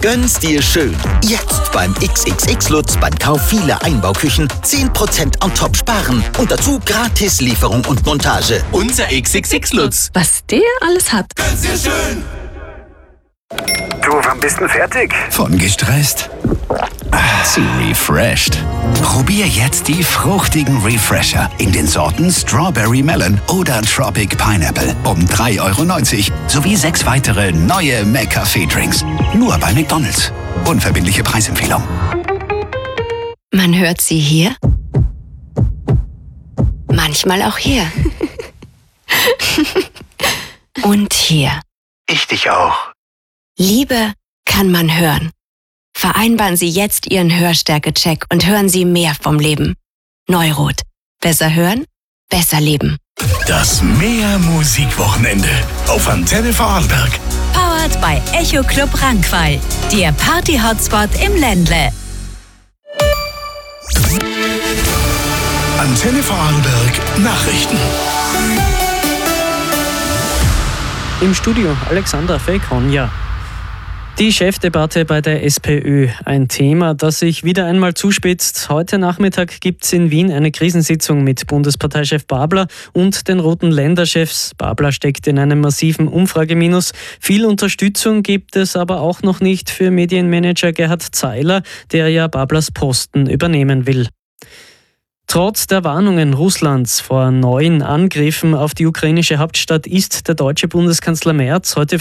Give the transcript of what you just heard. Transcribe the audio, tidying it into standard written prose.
Gönn's dir schön. Jetzt beim XXX-Lutz beim Kauf vieler Einbauküchen 10% on top sparen und dazu gratis Lieferung und Montage. Unser XXX-Lutz. Was der alles hat. Gönn's dir schön. Du, wann bist du fertig? Von gestresst zu refreshed. Probier jetzt die fruchtigen Refresher in den Sorten Strawberry Melon oder Tropic Pineapple um 3,90 € sowie 6 weitere neue McCafé-Drinks. Nur bei McDonald's. Unverbindliche Preisempfehlung. Man hört sie hier, manchmal auch hier. Und hier. Ich dich auch. Liebe kann man hören. Vereinbaren Sie jetzt Ihren Hörstärke-Check und hören Sie mehr vom Leben. Neurot. Besser hören, besser leben. Das Mehr-Musik-Wochenende auf Antenne Vorarlberg. Powered by Echo Club Rankwall. Der Party-Hotspot im Ländle. Antenne Vorarlberg Nachrichten. Im Studio Alexander Fekonja. Die Chefdebatte bei der SPÖ, ein Thema, das sich wieder einmal zuspitzt. Heute Nachmittag gibt es in Wien eine Krisensitzung mit Bundesparteichef Babler und den roten Länderchefs. Babler steckt in einem massiven Umfrageminus. Viel Unterstützung gibt es aber auch noch nicht für Medienmanager Gerhard Zeiler, der ja Bablers Posten übernehmen will. Trotz der Warnungen Russlands vor neuen Angriffen auf die ukrainische Hauptstadt ist der deutsche Bundeskanzler Merz heute